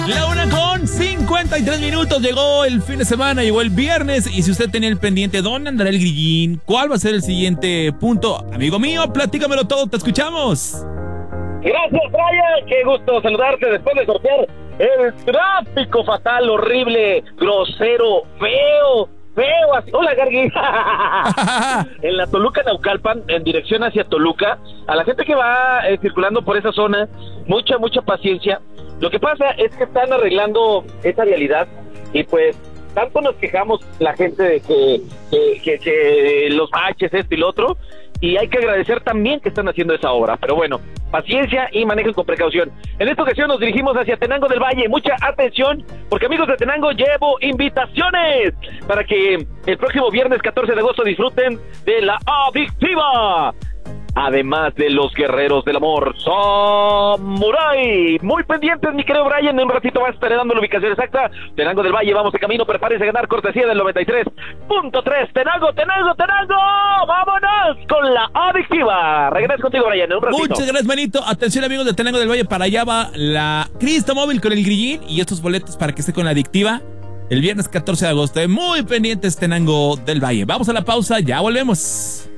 1:53. Llegó el fin de semana, llegó el viernes. Y si usted tenía el pendiente, ¿dónde andará el grillín? ¿Cuál va a ser el siguiente punto? Amigo mío, platícamelo todo, te escuchamos. Gracias, Brian. Qué gusto saludarte después de sortear el tráfico fatal, horrible, grosero, feo, así. Hola, Gargui. En la Toluca-Naucalpan, en dirección hacia Toluca, a la gente que va circulando por esa zona, mucha paciencia. Lo que pasa es que están arreglando esa vialidad y pues tanto nos quejamos la gente de que los baches, esto y lo otro, y hay que agradecer también que están haciendo esa obra. Pero bueno, paciencia y manejen con precaución. En esta ocasión nos dirigimos hacia Tenango del Valle. Mucha atención, porque amigos de Tenango, llevo invitaciones para que el próximo viernes 14 de agosto disfruten de la Adictiva. Además de los guerreros del amor, Samurai. Muy pendientes, mi querido Brian. En un ratito va a estar dando la ubicación exacta. Tenango del Valle, vamos de camino. Prepárese a ganar cortesía del 93.3. Tenango. Vámonos con la Adictiva. Regreso contigo, Brian, en un ratito. Muchas gracias, manito. Atención, amigos de Tenango del Valle. Para allá va la Cristo Móvil con el grillín y estos boletos para que esté con la Adictiva el viernes 14 de agosto. Muy pendientes, Tenango del Valle. Vamos a la pausa, ya volvemos.